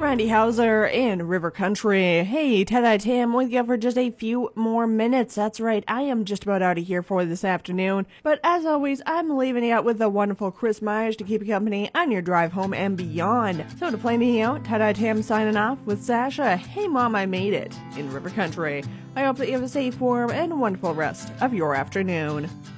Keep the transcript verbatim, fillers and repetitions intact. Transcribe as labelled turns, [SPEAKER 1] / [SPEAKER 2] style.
[SPEAKER 1] Randy Hauser in River Country. Hey, Ted Tim with you for just a few more minutes. That's right, I am just about out of here for this afternoon. But as always, I'm leaving you out with the wonderful Chris Myers to keep you company on your drive home and beyond. So to play me out, Ted Tim signing off with Sasha. Hey Mom, I made it in River Country. I hope that you have a safe, warm, and wonderful rest of your afternoon.